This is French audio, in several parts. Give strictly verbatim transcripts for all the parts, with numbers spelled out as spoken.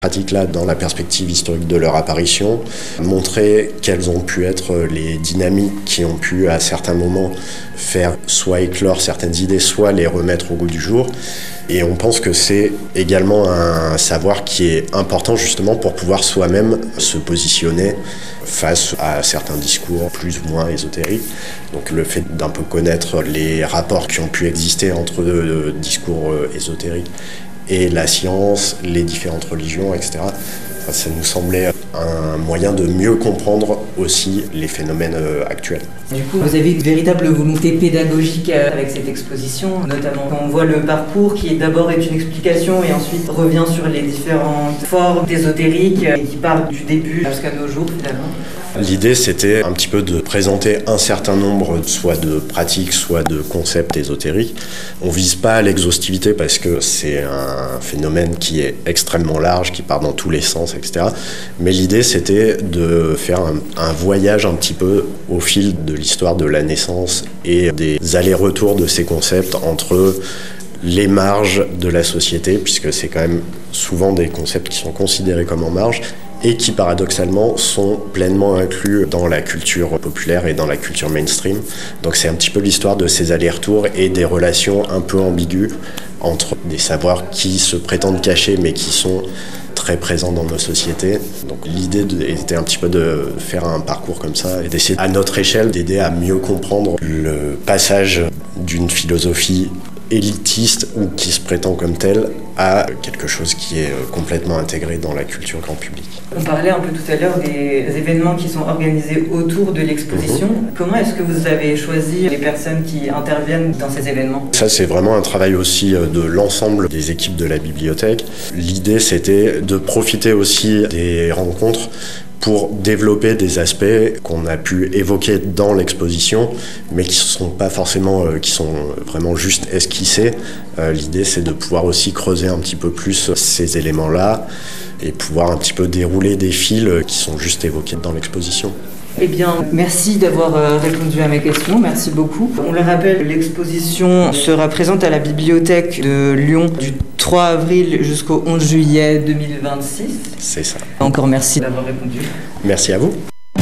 pratiques-là dans la perspective historique de leur apparition, montrer quelles ont pu être les dynamiques qui ont pu à certains moments faire soit éclore certaines idées, soit les remettre au goût du jour. Et on pense que c'est également un savoir qui est important justement pour pouvoir soi-même se positionner face à certains discours plus ou moins ésotériques. Donc le fait d'un peu connaître les rapports qui ont pu exister entre le discours ésotérique et la science, les différentes religions, et cetera. Ça nous semblait un moyen de mieux comprendre aussi les phénomènes actuels. Du coup, vous avez une véritable volonté pédagogique avec cette exposition, notamment quand on voit le parcours qui d'abord est une explication et ensuite revient sur les différentes formes ésotériques et qui part du début jusqu'à nos jours finalement. L'idée, c'était un petit peu de présenter un certain nombre, soit de pratiques, soit de concepts ésotériques. On ne vise pas à l'exhaustivité parce que c'est un phénomène qui est extrêmement large, qui part dans tous les sens, et cetera. Mais l'idée, c'était de faire un, un voyage un petit peu au fil de l'histoire de la naissance et des allers-retours de ces concepts entre les marges de la société, puisque c'est quand même souvent des concepts qui sont considérés comme en marge, et qui paradoxalement sont pleinement inclus dans la culture populaire et dans la culture mainstream. Donc c'est un petit peu l'histoire de ces allers-retours et des relations un peu ambiguës entre des savoirs qui se prétendent cachés mais qui sont très présents dans nos sociétés. Donc l'idée de, était un petit peu de faire un parcours comme ça et d'essayer à notre échelle d'aider à mieux comprendre le passage d'une philosophie élitiste ou qui se prétend comme telle à quelque chose qui est complètement intégré dans la culture grand public. On parlait un peu tout à l'heure des événements qui sont organisés autour de l'exposition. Mmh. Comment est-ce que vous avez choisi les personnes qui interviennent dans ces événements ? Ça, c'est vraiment un travail aussi de l'ensemble des équipes de la bibliothèque. L'idée, c'était de profiter aussi des rencontres pour développer des aspects qu'on a pu évoquer dans l'exposition, mais qui sont pas forcément, euh, qui sont vraiment juste esquissés. Euh, l'idée, c'est de pouvoir aussi creuser un petit peu plus ces éléments-là et pouvoir un petit peu dérouler des fils qui sont juste évoqués dans l'exposition. Eh bien, merci d'avoir répondu à mes questions, merci beaucoup. On le rappelle, l'exposition sera présente à la bibliothèque de Lyon du trois avril jusqu'au onze juillet deux mille vingt-six. C'est ça. Encore merci d'avoir répondu. Merci à vous.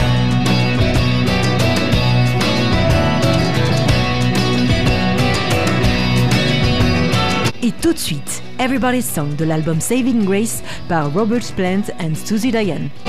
Et tout de suite, Everybody's Song de l'album Saving Grace par Robert Plant and Susie Diane.